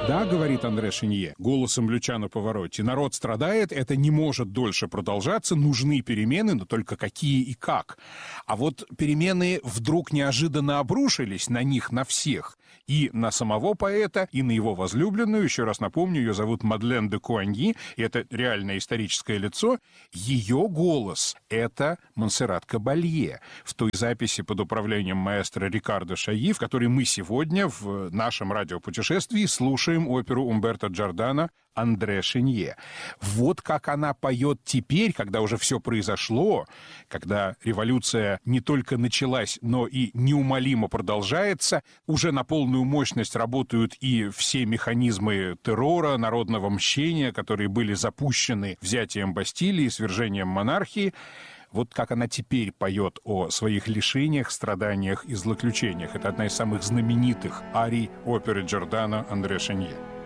Да, говорит Андре Шенье голосом Лючано Паваротти, народ страдает, это не может дольше продолжаться, нужны перемены, но только какие и как. А вот перемены вдруг неожиданно обрушились на них, на всех. И на самого поэта, и на его возлюбленную, еще раз напомню, ее зовут Мадлен де Куаньи, и это реальное историческое лицо. Ее голос — это Монсеррат Кабалье в той записи под управлением маэстро Рикардо Шайи, в которой мы сегодня в нашем радиопутешествии слушаем оперу Умберто Джордано «Андре Шенье». Вот как она поет теперь, когда уже все произошло, когда революция не только началась, но и неумолимо продолжается, уже на полную мощность работают и все механизмы террора, народного мщения, которые были запущены взятием Бастилии, свержением монархии. Вот как она теперь поет о своих лишениях, страданиях и злоключениях. Это одна из самых знаменитых арий оперы Джордано «Андре Шенье».